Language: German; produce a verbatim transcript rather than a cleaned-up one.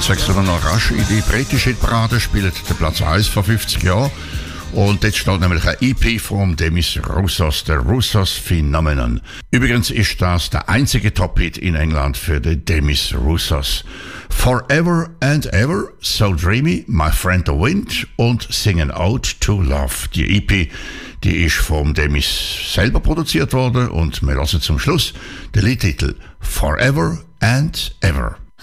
Jetzt wechseln wir noch rasch in die britische Hitparade, spielt der Platz eins vor fünfzig Jahren. Und jetzt steht nämlich ein E P von Demis Roussos, der Roussos Phenomenon. Übrigens ist das der einzige Top-Hit in England für die Demis Roussos. Forever and Ever, So Dreamy, My Friend the Wind und Singing Out to Love. Die E P, die ist vom Demis selber produziert worden und wir hören zum Schluss den Liedtitel Forever and Ever.